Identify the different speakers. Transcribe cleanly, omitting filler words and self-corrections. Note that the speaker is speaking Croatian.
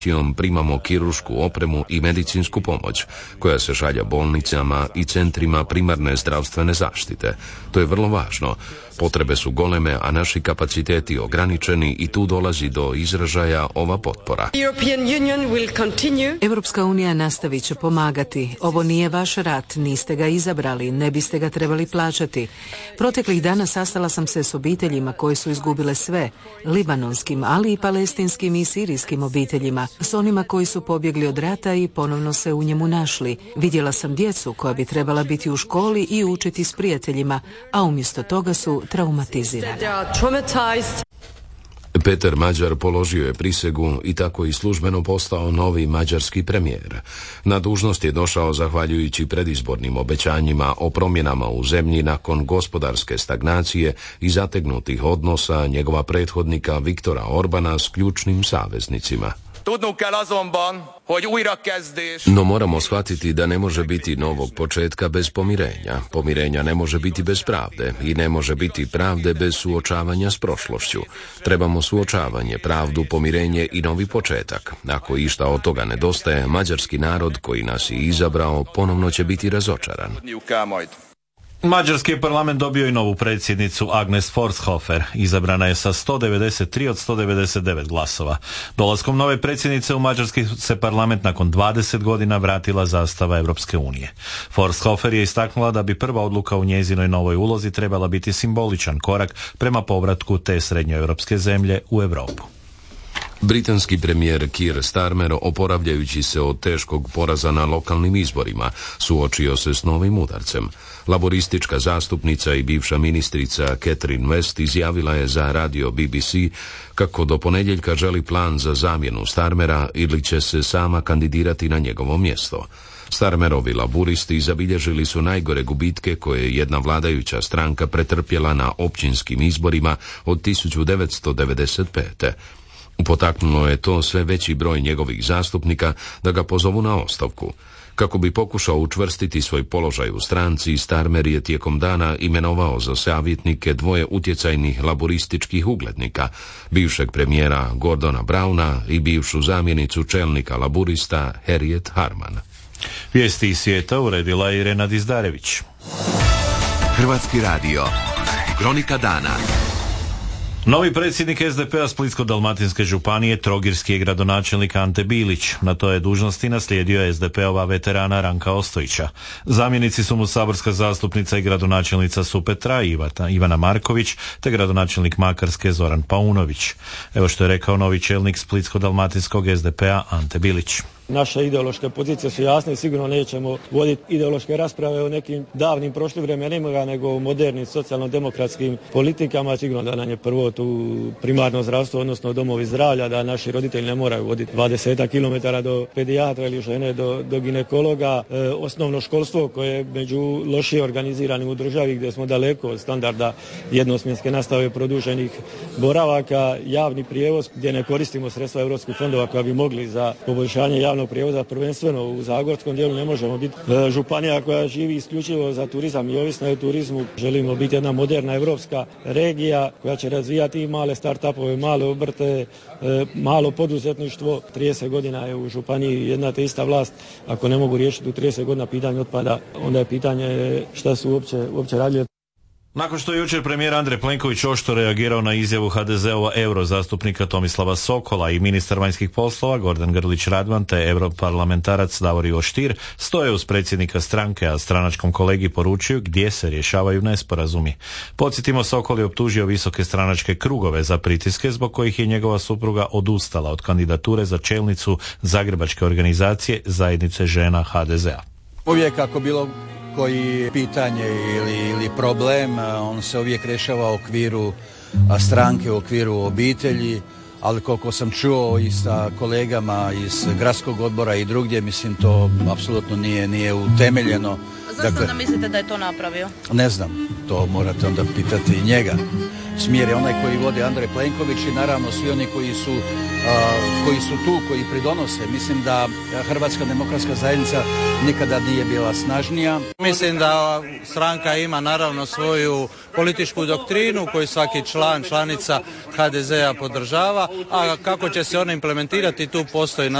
Speaker 1: primamo kiruršku opremu i medicinsku pomoć, koja se šalje bolnicama i centrima primarne zdravstvene zaštite. To je vrlo važno. Potrebe su goleme, a naši kapaciteti ograničeni i tu dolazi do izražaja ova potpora.
Speaker 2: Europska unija nastavit će pomagati. Ovo nije vaš rat, niste ga izabrali, ne biste ga trebali plaćati. Proteklih dana sastala sam se s obiteljima koje su izgubile sve, libanonskim, ali i palestinskim i sirijskim obiteljima, s onima koji su pobjegli od rata i ponovno se u njemu našli. Vidjela sam djecu koja bi trebala biti u školi i učiti s prijateljima, a umjesto toga su traumatizirana.
Speaker 1: Peter Mađar položio je prisegu i tako i službeno postao novi mađarski premijer. Na dužnost je došao zahvaljujući predizbornim obećanjima o promjenama u zemlji nakon gospodarske stagnacije i zategnutih odnosa njegova prethodnika Viktora Orbana s ključnim saveznicima. No moramo shvatiti da ne može biti novog početka bez pomirenja. Pomirenja ne može biti bez pravde i ne može biti pravde bez suočavanja s prošlošću. Trebamo suočavanje, pravdu, pomirenje i novi početak. Ako išta od toga nedostaje, mađarski narod koji nas je izabrao ponovno će biti razočaran.
Speaker 3: Mađarski je parlament dobio i novu predsjednicu Agnes Forshofer. Izabrana je sa 193 od 199 glasova. Dolaskom nove predsjednice u mađarski se parlament nakon 20 godina vratila zastava Europske unije. Forshofer je istaknula da bi prva odluka u njezinoj novoj ulozi trebala biti simboličan korak prema povratku te srednjoeuropske zemlje u Europu.
Speaker 1: Britanski premijer Keir Starmer, oporavljajući se od teškog poraza na lokalnim izborima, suočio se s novim udarcem. Laboristička zastupnica i bivša ministrica Catherine West izjavila je za radio BBC kako do ponedjeljka želi plan za zamjenu Starmera ili će se sama kandidirati na njegovo mjesto. Starmerovi laburisti zabilježili su najgore gubitke koje je jedna vladajuća stranka pretrpjela na općinskim izborima od 1995. Potaknulo je to sve veći broj njegovih zastupnika da ga pozovu na ostavku. Kako bi pokušao učvrstiti svoj položaj u stranci, Starmer je tijekom dana imenovao za savjetnike dvoje utjecajnih laborističkih uglednika, bivšeg premijera Gordona Browna i bivšu zamjenicu čelnika laburista Harriet Harman.
Speaker 3: Vijesti iz svijeta uredila Irena Dizdarević.
Speaker 4: Hrvatski radio. Kronika dana.
Speaker 3: Novi predsjednik SDP-a Splitsko-dalmatinske županije trogirski je gradonačelnik Ante Bilić. Na toj je dužnosti naslijedio SDP-ova veterana Ranka Ostojića. Zamjenici su mu saborska zastupnica i gradonačelnica Supetra Ivana Marković te gradonačelnik Makarske Zoran Paunović. Evo što je rekao novi čelnik Splitsko-dalmatinskog SDP-a Ante Bilić.
Speaker 5: Naše ideološke pozicije su jasne i sigurno nećemo voditi ideološke rasprave o nekim davnim prošlim vremenima, nego o modernim socijalno-demokratskim politikama. Sigurno da nam je prvo tu primarno zdravstvo, odnosno domovi zdravlja, da naši roditelji ne moraju voditi 20 km do pedijatra ili žene do ginekologa. Osnovno školstvo koje je među lošije organiziranim u državi gdje smo daleko od standarda jednosmjenske nastave produženih boravaka, javni prijevoz gdje ne koristimo sredstva europskih fondova koja bi mogli za poboljšanje javnog prijevoza, prvenstveno u zagorskom dijelu ne možemo biti županija koja živi isključivo za turizam i ovisno je o turizmu. Želimo biti jedna moderna europska regija koja će razvijati i male start-upove, male obrte, malo poduzetništvo. 30 godina je u županiji jedna te ista vlast. Ako ne mogu riješiti u 30 godina pitanje otpada, onda je pitanje šta su uopće radili.
Speaker 3: Nakon što je jučer premijer Andrej Plenković oštro reagirao na izjavu HDZ-ova eurozastupnika Tomislava Sokola i ministar vanjskih poslova Gordan Grlić Radman te europarlamentarac Davor Ivo Stier stoje uz predsjednika stranke, a stranačkom kolegi poručuju gdje se rješavaju nesporazumi. Podsjetimo, Sokol je optužio visoke stranačke krugove za pritiske zbog kojih je njegova supruga odustala od kandidature za čelnicu zagrebačke organizacije Zajednice žena HDZ-a.
Speaker 6: Uvijek ako bilo koji pitanje ili problem, on se uvijek rješava u okviru stranke, u okviru obitelji, ali koliko sam čuo i sa kolegama iz gradskog odbora i drugdje, mislim to apsolutno nije utemeljeno.
Speaker 7: A zašto onda mislite da je to napravio?
Speaker 6: Ne znam, to morate onda pitati njega. smjer je onaj koji vodi Andrej Plenković i naravno svi oni koji su tu, koji pridonose. Mislim da Hrvatska demokratska zajednica nikada nije bila snažnija.
Speaker 7: Mislim da stranka ima naravno svoju političku doktrinu koju svaki članica HDZ-a podržava, a kako će se ona implementirati, tu postoji